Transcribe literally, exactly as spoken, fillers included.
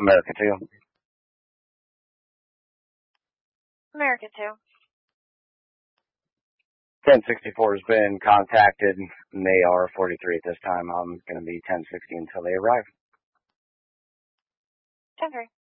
America two. America two. ten sixty-four has been contacted, and they are forty-three at this time. I'm going to be ten sixty until they arrive. ten three.